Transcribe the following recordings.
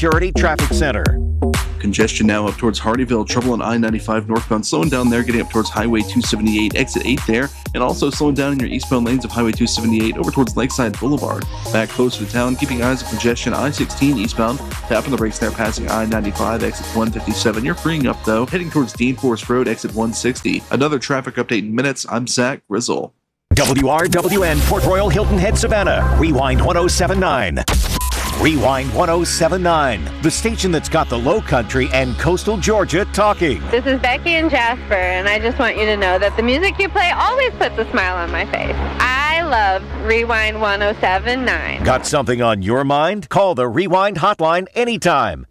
Security Traffic Center. Congestion now up towards Hardyville. Trouble on I-95 northbound. Slowing down there, getting up towards Highway 278, exit 8 there. And also slowing down in your eastbound lanes of Highway 278 over towards Lakeside Boulevard. Back closer to town, keeping eyes on congestion. I-16 eastbound. Tapping the brakes there, passing I-95, exit 157. You're freeing up, though, heading towards Dean Forest Road, exit 160. Another traffic update in minutes. I'm Zach Grizzle. WRWN Port Royal Hilton Head Savannah. Rewind 1079. Rewind 1079, the station that's got the Low Country and coastal Georgia talking. This is Becky and Jasper, and I just want you to know that the music you play always puts a smile on my face. I love Rewind 1079. Got something on your mind? Call the Rewind hotline anytime.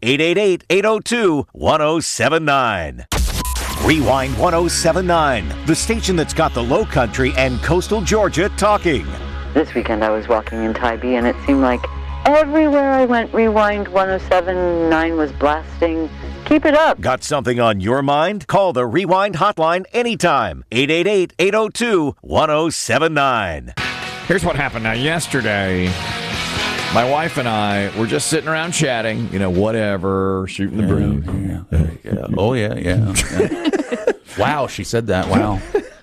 888-802-1079. Rewind 1079, the station that's got the Low Country and coastal Georgia talking. This weekend I was walking in Tybee, and it seemed like everywhere I went, Rewind 1079 was blasting. Keep it up. Got something on your mind? Call the Rewind hotline anytime. 888-802-1079. Here's what happened. Now, yesterday, my wife and I were just sitting around chatting, whatever, shooting the breeze. Yeah. Oh, yeah. Wow, she said that. Wow.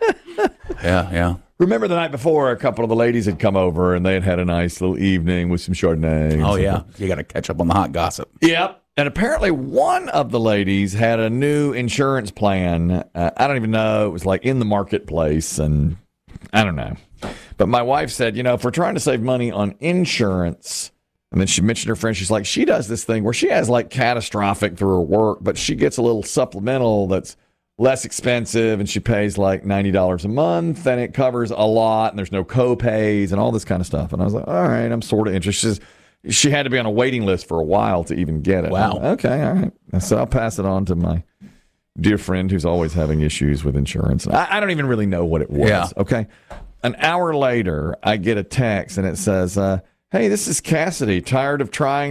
Yeah. Remember the night before, a couple of the ladies had come over, and they had had a nice little evening with some Chardonnay. Oh, yeah. You got to catch up on the hot gossip. Yep. And apparently one of the ladies had a new insurance plan. I don't even know. It was like in the marketplace, and I don't know. But my wife said, if we're trying to save money on insurance, and then she mentioned her friend, she's like, she does this thing where she has like catastrophic through her work, but she gets a little supplemental that's less expensive, and she pays like $90 a month, and it covers a lot, and there's no co-pays and all this kind of stuff. And I was like, all right, I'm sort of interested. She had to be on a waiting list for a while to even get it. Wow. Like, okay, all right. So I'll pass it on to my dear friend who's always having issues with insurance. I don't even really know what it was. Yeah. Okay. An hour later, I get a text, and it says, hey, this is Cassidy. Tired of paying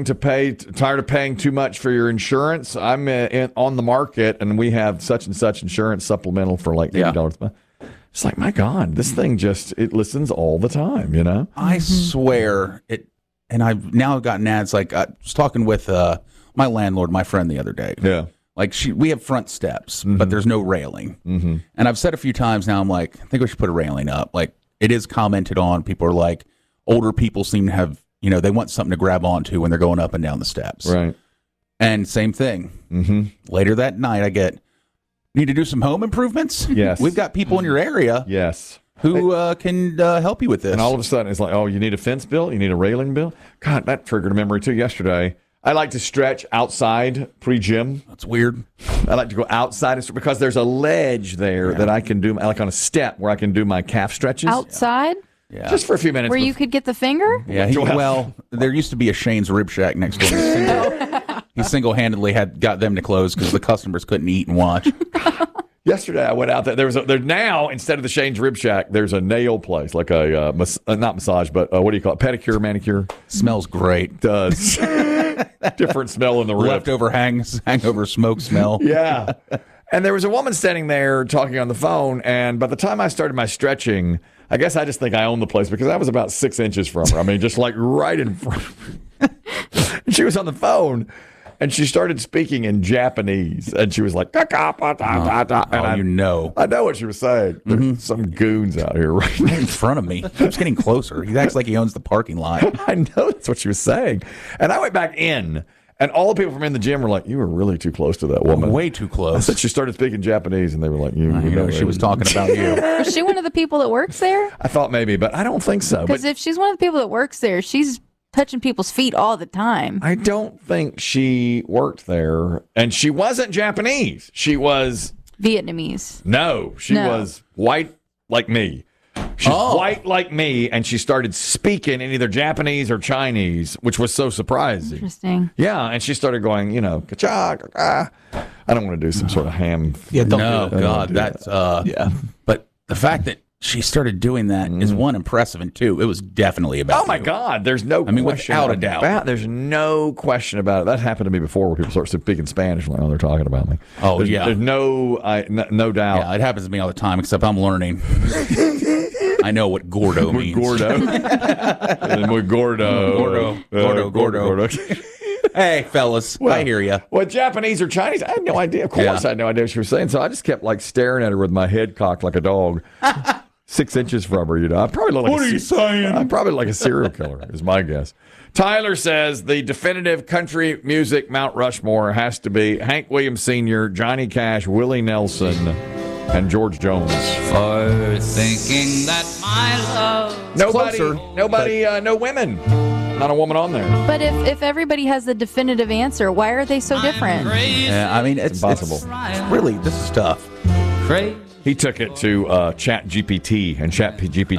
too much for your insurance? I'm on the market, and we have such and such insurance supplemental for like $80 a month. It's like, my God, this thing it listens all the time, I swear it. And I've now gotten ads. Like I was talking with my landlord, my friend, the other day. Yeah. Like we have front steps, but there's no railing. Mm-hmm. And I've said a few times now, I'm like, I think we should put a railing up. Like it is commented on. People are like, older people seem to have, they want something to grab onto when they're going up and down the steps. Right. And same thing. Mm-hmm. Later that night, I need to do some home improvements? Yes. We've got people in your area. Yes. Who can help you with this. And all of a sudden, it's like, oh, you need a fence bill? You need a railing bill? God, that triggered a memory, too, yesterday. I like to stretch outside pre-gym. That's weird. I like to go outside because there's a ledge there that I can do, like on a step, where I can do my calf stretches. Outside? Yeah. Just for a few minutes. Where you could get the finger? Yeah. Well, there usthere used to be a Shane's Rib Shack next door. He single-handedly got them to close because the customers couldn't eat and watch. Yesterday, I went out there. There's now, instead of the Shane's Rib Shack, there's a nail place, like a not massage, but what do you call it? Pedicure, manicure. Smells great. It does. Different smell in the rib. Leftover hangover smoke smell. Yeah. And there was a woman standing there talking on the phone, and by the time I started my stretching, I guess I just think I own the place because I was about 6 inches from her. I mean, just like right in front of me. And she was on the phone. And she started speaking in Japanese, and she was like, and I know what she was saying. There's some goons out here right in front of me. Keeps getting closer. He acts like he owns the parking lot. I know that's what she was saying. And I went back in, and all the people from in the gym were like, you were really too close to that woman. Way too close. I said she started speaking Japanese, and they were like, you know she was talking about you. Was she one of the people that works there? I thought maybe, but I don't think so. Because if she's one of the people that works there, she's touching people's feet all the time. I don't think she worked there, and she wasn't Japanese. She was Vietnamese. No, she was white like me. She's white like me, and she started speaking in either Japanese or Chinese, which was so surprising. Interesting. Yeah, and she started going, ka-cha, ka-ka. I don't want to do some sort of ham. Yeah, no, God, that's yeah. But the fact that she started doing that is one, impressive, and two, it was definitely about Oh my God, there's no question without a doubt. There's no question about it. That happened to me before where people start speaking Spanish when they're talking about me. Oh, there's, yeah. There's no doubt. Yeah, it happens to me all the time, except I'm learning. I know what gordo means. Gordo. And then we're gordo. Gordo. Hey, fellas, I hear you. Well, Japanese or Chinese, I had no idea. Of course, I had no idea what she was saying. So I just kept like staring at her with my head cocked like a dog. 6 inches from her, I probably look like What are you saying? I'm probably like a serial killer, is my guess. Tyler says the definitive country music Mount Rushmore has to be Hank Williams Sr., Johnny Cash, Willie Nelson, and George Jones. For thinking that my love. No women. Not a woman on there. But if everybody has the definitive answer, why are they so different? Yeah, I mean, it's impossible. Really, this is tough. Crazy. He took it to Chat GPT, and Chat GPT